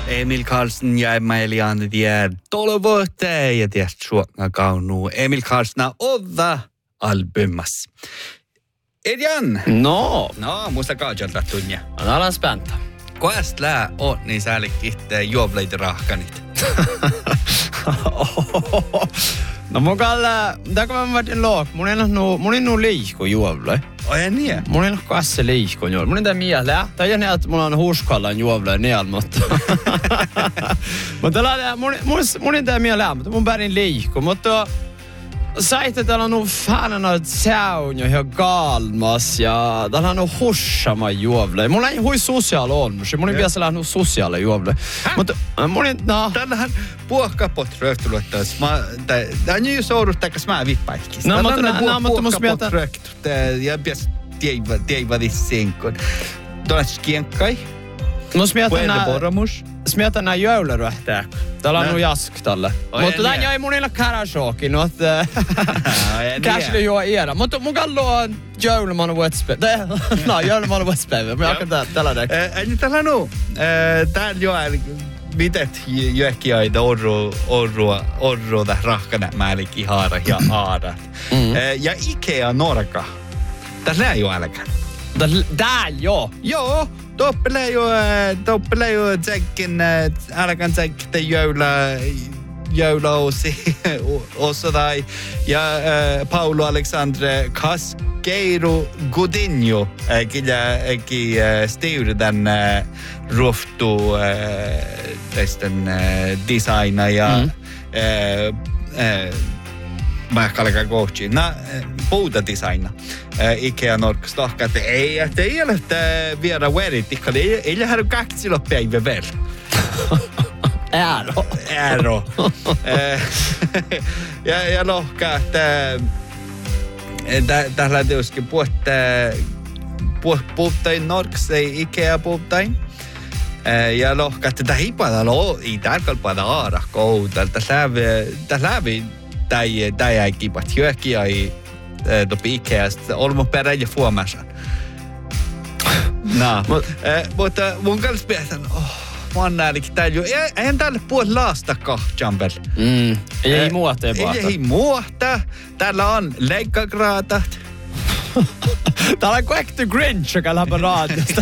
Emil Karlsson ja Emilian tiedä tolvote ja tiedä suokna kaunu. Emil Karlsson odda albumas. Edjan! No, muista kaudelta tunnia. on alan späntä. Koest lää on niin säällikit juovleita rahkanit. No mun kalla, kun mä vaadin look, mun ei nu liikku juovle. Oi niin? Mun ei kasse liikku juovle. Mun ei tää mielää. Tai ei että mulla on huskallan juovle niel, mutta... Mutta mun ei tää mielää, mutta mun pärin liikku. Mutta saitte täällä on nu fanen av säun ja galmas ja täällä on hussama juovle. Mulla ei hui sosiaali on, mun ei pitäisi lähteä sosiaali juovle. Mutta mun ei, Tällähän puohkapot röhtyluettaisi. Tää on ju soudut takas mä vippaikis. mutta mun mieltä... Ja pitäisi tiedävätis sinkon. Tuollaisi kienkai. Mun mieltä Puheleboramus. Smietan nää jouluröhtää. Täällä on nu jask tälle. Mutta tän jäi munilla kärashokin, että käsli juo iedä. Mutta mun kallu on jouluman vuotspäivä. No, jouluman vuotspäivä. Mä alkan tällä näin. Niin tällä nu. Täällä jo mitet jökkiaita orru täh rahkana määlikki haara ja aarat. Ja Ikea Norka. Tässä ei jo älkää. Täällä jo? Joo. Toppelee jo tsekkin, älkään tsekkiä joulausi osodai ja Paulo Alexandre Casqueiro Godinho ki styrden ruoftu testen designa ja mä kalkan coachi. Puuta designa. Ikea Norkas lohka, että ei ole vielä verit, ei lähde 2 päivä vielä. Ääro. Ja lohka, että tällä tietysti puhtain Norkas, ei Ikea puhtain. Ja lohka, että tämä ei tarkalpada aara koudalta. Tässä läpi tämä ei kipat hyökkiä topi Ikeasta olmo perään ja fuomasan. Mutta mun kanssa pietän, mä oon näälikin täällä. Eihän täällä puhut laastakaan, Jumbel. Ei muuta. Ei muuta. Täällä on leikkagraatat. Täällä on Quack the Grinch, joka läpä raadiosta.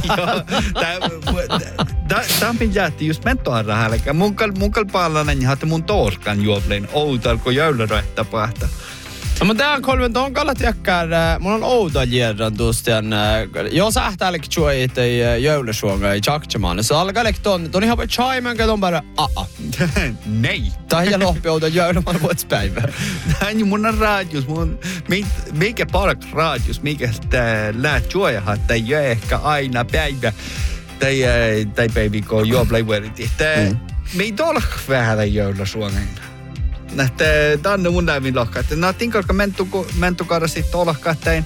Tämä on jäätti just mentohan rahalla. Mun pallanen ja mun torkan juovlein outalko jouluröhtä pahta. No, mutta tää on kolmen ton kallat jäkkär. Mun on outo järran tuostian. Jos ähtäälik chuoit ei joulusuonga ei jaksamaan. Se alkaa lek ton ihan vai chaiman ka ton bara Nej. Tää on lohpi outo jouluman vuotspäivä. Tää on mun radius. Mikä park radius. Mikä lää chuojaha. Tää ei ole ehkä aina päivä. Tai päivä kun juoblai vuoritti. Me ei ole vähän joulusuongaina. Tänne mun näin lohkaa. Nää tinkalka mentukara sit olakkaattain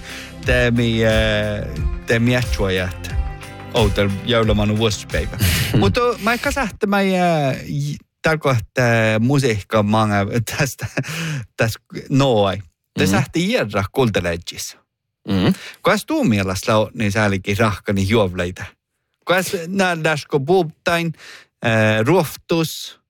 teemi ähtsuojat. Outel joulumanu vuosipäivä. Mutta mä ehkä sähtä tarkoittaa musiikka manga tästä noai. Te sähti järra kultaleedjissa. Kuas tuu mielestä on niin säälikin rahkani juovleita? Kuas nähdäskö puhtain, ruoftus,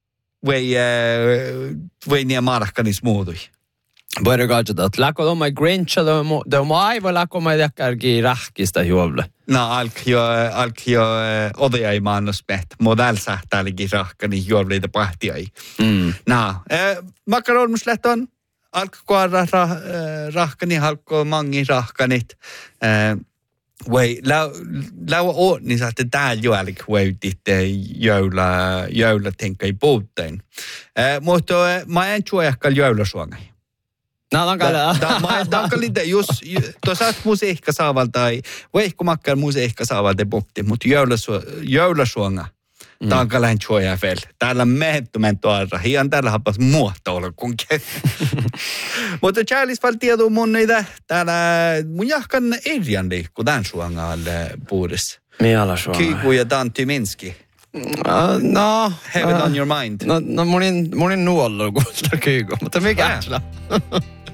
voi niin markkanis muutui. Voidaan katsota, että läkö on mai Grincha, det on mai vai läkö mai jäkkärki rahkista juovle? No, alki jo odejai maannusmet, modell sähtäälikin rahkani juovleita pahtiai. No, makaronmus lähton, alkkoa rahkani, alkkoa mangi rahkanit. Voi lau on niin saatte täällä joalik voititte joula tenkai puutteen. Mutta mä en chuojakkal joulasuongai. No, Tankalite just tuossa musiikka saavalta tai veikkomakkar musiikka saavalta punkti, mutta joulasuonga. Tankalan chuoja fel. Täällä mehettömen tuolla. Hian täällä hapas muuta olla kunkin. Mutta Charles valtieduu mun niitä. Täällä mun jahkan Erjan liikkuu tämän suongalle puudessa. Miala suonga? Kiiku ja Tantti Minski. No. Have it on your mind. No monin nuollu kuulta Kiiku. Mutta mikä?